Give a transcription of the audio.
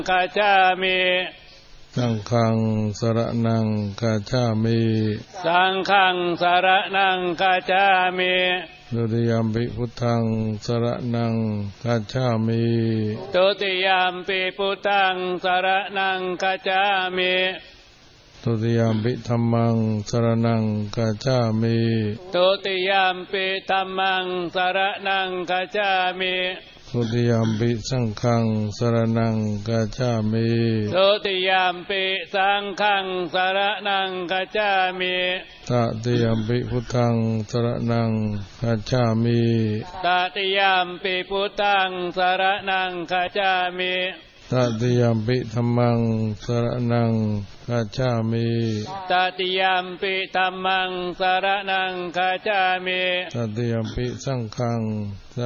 คัจฉามิสังฆังสรณังคัจฉามิสังฆังสรณังคัจฉามิทุติยัมปิพุทธังสรณังคัจฉามิทุติยัมปิพุทธังสรณังคัจฉามิทุติยัมปิธัมมังสรณังคัจฉามิทุติยัมปิธัมมังสรณังคัจฉามิทุติยัมปิสังฆังสรณังคัจฉามิทุติยัมปิสังฆังสรณังคัจฉามิตติยัมปิพุทธังสรณังคัจฉามิตติยัมปิพุทธังสรณังคัจฉามิตติยัมปิธัมมังสรณังคัจฉามิตติยัมปิธัมมังสรณังคัจฉามิตติยัมปิสังฆัง